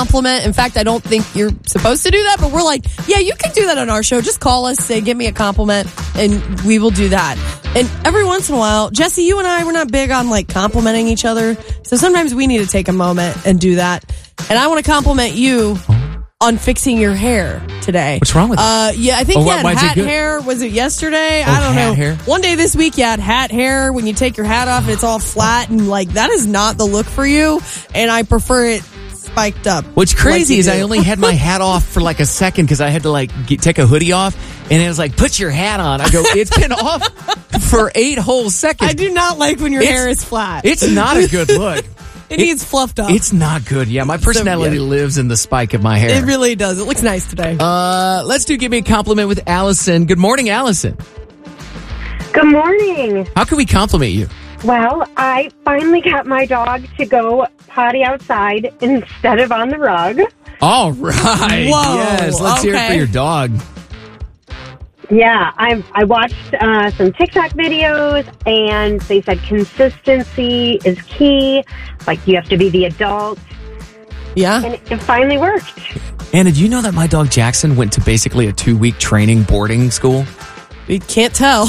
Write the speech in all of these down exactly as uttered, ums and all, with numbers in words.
compliment. In fact, I don't think you're supposed to do that, but we're like, yeah, you can do that on our show. Just call us, say, give me a compliment, and we will do that. And every once in a while, Jesse, you and I, we're not big on like complimenting each other. So sometimes we need to take a moment and do that. And I want to compliment you on fixing your hair today. What's wrong with it? Uh, yeah, I think Oh, you why- had why'd you hat do it? hair. Was it yesterday? Oh, I don't hat know. hair? One day this week you had hat hair when you take your hat off and it's all flat and like that is not the look for you. And I prefer it spiked up. What's crazy like you is do. I only had my hat off for like a second because I had to like get, take a hoodie off, and it was like, put your hat on. I go, it's been off for eight whole seconds. I do not like when your It's- hair is flat. It's not a good look. It needs fluffed up. It's not good. Yeah, my personality yeah. lives in the spike of my hair. It really does. It looks nice today. uh, let's do Give Me a Compliment with Allison. Good morning, Allison. Good morning. How can we compliment you? Well, I finally got my dog to go potty outside instead of on the rug. All right. Whoa, Yes, let's hear it for okay. your dog. Yeah, I I watched uh, some TikTok videos, and they said consistency is key. Like, you have to be the adult, Yeah. and it, it finally worked. Anna, did you know that my dog Jackson went to basically a two-week training boarding school? You can't tell.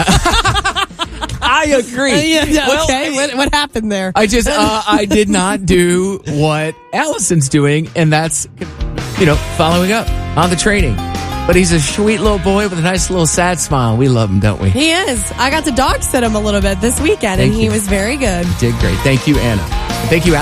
I agree. yeah, yeah, Well, okay. What, what happened there? I just, uh, I did not do what Allison's doing, and that's, you know, following up on the training. But he's a sweet little boy with a nice little sad smile. We love him, don't we? He is. I got to dog sit him a little bit this weekend, Thank and he you. was very good. Did great. Thank you, Anna. And thank you,